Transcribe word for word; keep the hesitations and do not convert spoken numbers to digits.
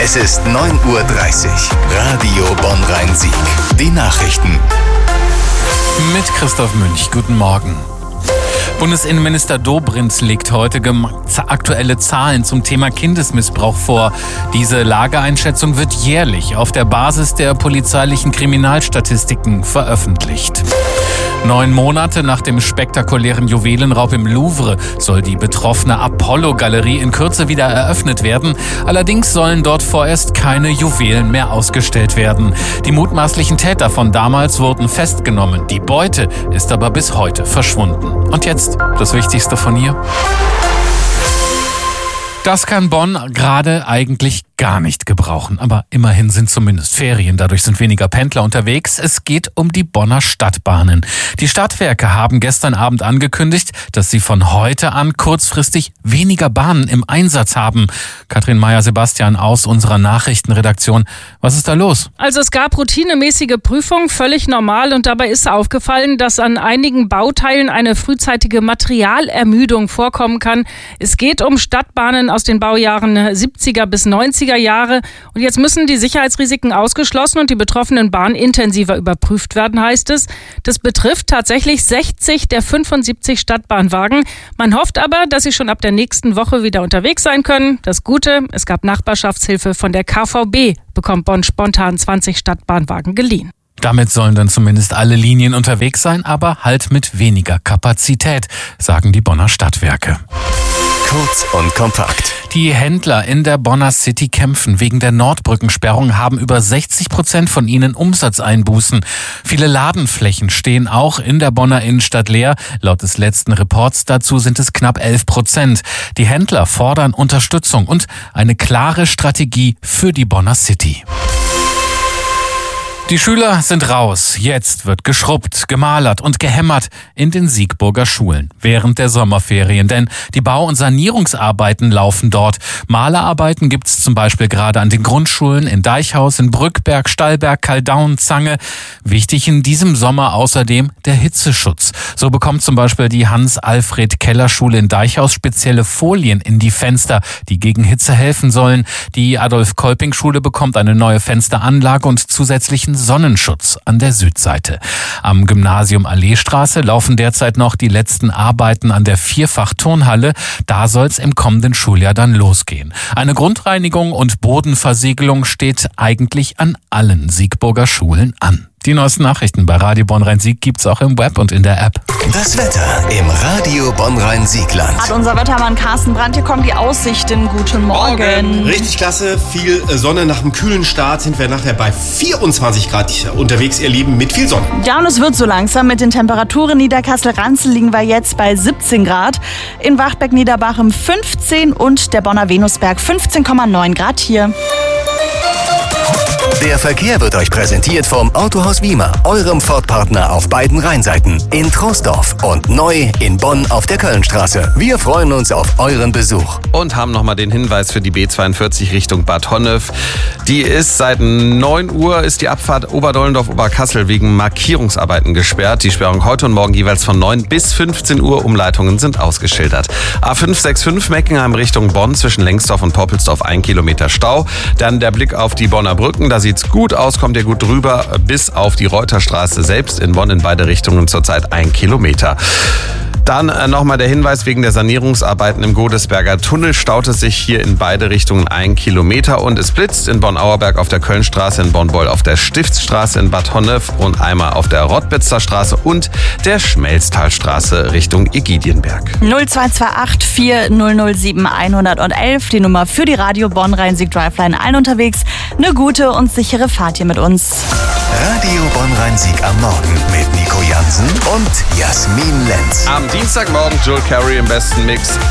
Es ist neun Uhr dreißig. Radio Bonn-Rhein-Sieg. Die Nachrichten. Mit Christoph Münch. Guten Morgen. Bundesinnenminister Dobrindt legt heute aktuelle Zahlen zum Thema Kindesmissbrauch vor. Diese Lageeinschätzung wird jährlich auf der Basis der polizeilichen Kriminalstatistiken veröffentlicht. Neun Monate nach dem spektakulären Juwelenraub im Louvre soll die betroffene Apollo-Galerie in Kürze wieder eröffnet werden. Allerdings sollen dort vorerst keine Juwelen mehr ausgestellt werden. Die mutmaßlichen Täter von damals wurden festgenommen. Die Beute ist aber bis heute verschwunden. Und jetzt das Wichtigste von hier. Das kann Bonn gerade eigentlich gar nicht gebrauchen. Aber immerhin sind zumindest Ferien. Dadurch sind weniger Pendler unterwegs. Es geht um die Bonner Stadtbahnen. Die Stadtwerke haben gestern Abend angekündigt, dass sie von heute an kurzfristig weniger Bahnen im Einsatz haben. Katrin Meyer-Sebastian aus unserer Nachrichtenredaktion. Was ist da los? Also es gab routinemäßige Prüfungen, völlig normal. Und dabei ist aufgefallen, dass an einigen Bauteilen eine frühzeitige Materialermüdung vorkommen kann. Es geht um Stadtbahnen aus den Baujahren siebziger bis neunziger Jahre. Und jetzt müssen die Sicherheitsrisiken ausgeschlossen und die betroffenen Bahnen intensiver überprüft werden, heißt es. Das betrifft tatsächlich sechzig der fünfundsiebzig Stadtbahnwagen. Man hofft aber, dass sie schon ab der nächsten Woche wieder unterwegs sein können. Das Gute, es gab Nachbarschaftshilfe von der K V B, bekommt Bonn spontan zwanzig Stadtbahnwagen geliehen. Damit sollen dann zumindest alle Linien unterwegs sein, aber halt mit weniger Kapazität, sagen die Bonner Stadtwerke. Kurz und kompakt. Die Händler in der Bonner City kämpfen. Wegen der Nordbrückensperrung haben über sechzig Prozent von ihnen Umsatzeinbußen. Viele Ladenflächen stehen auch in der Bonner Innenstadt leer. Laut des letzten Reports dazu sind es knapp elf Prozent. Die Händler fordern Unterstützung und eine klare Strategie für die Bonner City. Die Schüler sind raus. Jetzt wird geschrubbt, gemalert und gehämmert in den Siegburger Schulen während der Sommerferien. Denn die Bau- und Sanierungsarbeiten laufen dort. Malerarbeiten gibt's zum Beispiel gerade an den Grundschulen in Deichhaus, in Brückberg, Stallberg, Kaldaun, Zange. Wichtig in diesem Sommer außerdem der Hitzeschutz. So bekommt zum Beispiel die Hans-Alfred-Keller-Schule in Deichhaus spezielle Folien in die Fenster, die gegen Hitze helfen sollen. Die Adolf-Kolping-Schule bekommt eine neue Fensteranlage und zusätzlichen Sonnenschutz an der Südseite. Am Gymnasium Alleestraße laufen derzeit noch die letzten Arbeiten an der Vierfach-Turnhalle. Da soll es im kommenden Schuljahr dann losgehen. Eine Grundreinigung und Bodenversiegelung steht eigentlich an allen Siegburger Schulen an. Die neuesten Nachrichten bei Radio Bonn-Rhein-Sieg gibt's auch im Web und in der App. Das Wetter im Radio Bonn-Rhein-Siegland. Hat unser Wettermann Carsten Brandt. Hier kommen die Aussichten. Guten Morgen. Morgen. Richtig klasse, viel Sonne. Nach einem kühlen Start sind wir nachher bei vierundzwanzig Grad unterwegs, ihr Lieben, mit viel Sonne. Ja, und es wird so langsam mit den Temperaturen. Niederkassel-Ranzel liegen wir jetzt bei siebzehn Grad. In Wachberg-Niederbachem fünfzehn und der Bonner Venusberg fünfzehn Komma neun Grad hier. Der Verkehr wird euch präsentiert vom Autohaus Wiemer, eurem Ford-Partner auf beiden Rheinseiten, in Troisdorf und neu in Bonn auf der Kölnstraße. Wir freuen uns auf euren Besuch. Und haben nochmal den Hinweis für die B zweiundvierzig Richtung Bad Honnef. Die ist seit neun Uhr ist die Abfahrt Oberdollendorf-Oberkassel wegen Markierungsarbeiten gesperrt. Die Sperrung heute und morgen jeweils von neun bis fünfzehn Uhr. Umleitungen sind ausgeschildert. A fünf sechs fünf Meckenheim Richtung Bonn zwischen Lengsdorf und Poppelsdorf ein Kilometer Stau. Dann der Blick auf die Bonner Brücken. Da sieht's gut aus, kommt ihr gut drüber, bis auf die Reuterstraße selbst in Bonn in beide Richtungen zurzeit ein Kilometer. Dann äh, nochmal der Hinweis, wegen der Sanierungsarbeiten im Godesberger Tunnel staut es sich hier in beide Richtungen ein Kilometer und es blitzt in Bonn-Auerberg auf der Kölnstraße, in Bonn-Beul auf der Stiftsstraße, in Bad Honnef und einmal auf der Rottbitzer Straße und der Schmelztalstraße Richtung Ägidienberg. null zwei zwei acht vier null null sieben eins eins eins, die Nummer für die Radio Bonn-Rhein-Sieg Driveline, allen unterwegs. Eine gute und sichere Fahrt hier mit uns. Radio Bonn-Rhein-Sieg am Morgen mit Nico Jansen und Jasmin Lenz. Am Dienstagmorgen Joel Curry im besten Mix.